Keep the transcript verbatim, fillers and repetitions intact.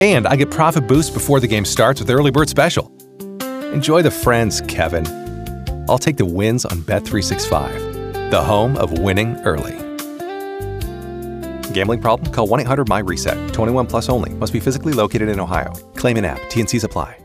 And I get profit boost before the game starts with Early Bird Special. Enjoy the friends, Kevin. I'll take the wins on Bet three sixty-five, the home of winning early. Gambling problem? Call one eight hundred M Y RESET. twenty-one plus only. Must be physically located in Ohio. Claim in app. T N Cs apply.